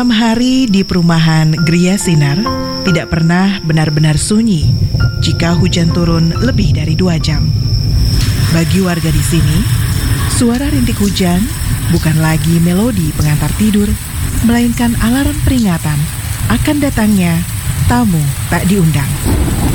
Malam hari di perumahan Gria Sinar tidak pernah benar-benar sunyi jika hujan turun lebih dari 2 jam. Bagi warga di sini, suara rintik hujan bukan lagi melodi pengantar tidur, melainkan alarm peringatan akan datangnya tamu tak diundang.